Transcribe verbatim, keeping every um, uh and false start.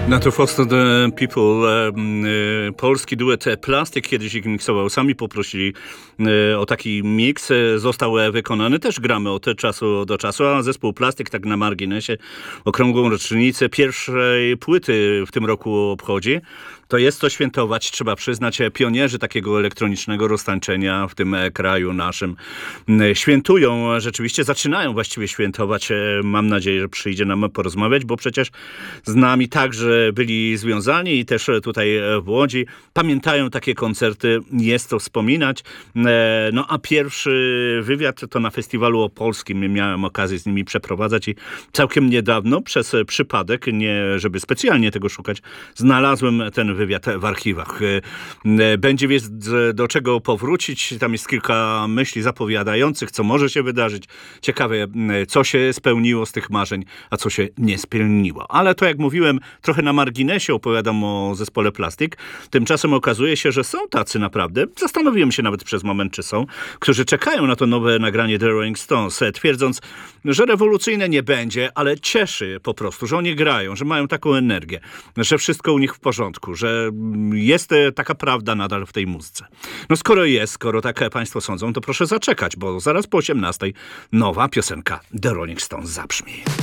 Na to Foster the People, e, e, polski duet Plastik kiedyś ich miksował. Sami poprosili e, o taki miks. E, został e, wykonany. Też gramy od czasu do czasu, a zespół Plastik, tak na marginesie, okrągłą rocznicę pierwszej płyty w tym roku obchodzi. To jest co świętować, trzeba przyznać. Pionierzy takiego elektronicznego roztańczenia w tym kraju naszym świętują, rzeczywiście zaczynają właściwie świętować. Mam nadzieję, że przyjdzie nam porozmawiać, bo przecież z nami także byli związani i też tutaj w Łodzi. Pamiętają takie koncerty, jest to wspominać. No a pierwszy wywiad to na Festiwalu Opolskim. Miałem okazję z nimi przeprowadzać i całkiem niedawno przez przypadek, nie żeby specjalnie tego szukać, znalazłem ten wywiad w archiwach. Będzie więc do czego powrócić. Tam jest kilka myśli zapowiadających, co może się wydarzyć. Ciekawe, co się spełniło z tych marzeń, a co się nie spełniło. Ale to, jak mówiłem, trochę na marginesie opowiadam o zespole Plastik. Tymczasem okazuje się, że są tacy naprawdę, zastanowiłem się nawet przez moment, czy są, którzy czekają na to nowe nagranie The Rolling Stones, twierdząc, że rewolucyjne nie będzie, ale cieszy po prostu, że oni grają, że mają taką energię, że wszystko u nich w porządku, że jest taka prawda nadal w tej muzyce. No skoro jest, skoro tak państwo sądzą, to proszę zaczekać, bo zaraz po osiemnastej nowa piosenka The Rolling Stones zabrzmi.